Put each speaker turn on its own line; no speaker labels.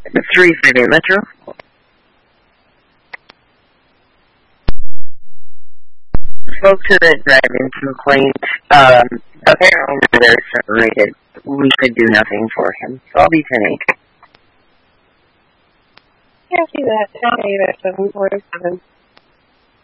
The 338 Metro. Spoke to the driving complaint. Apparently they're separated. We could do nothing for him. So I'll be 10-8.
Yeah, see that. 10-8 at 747.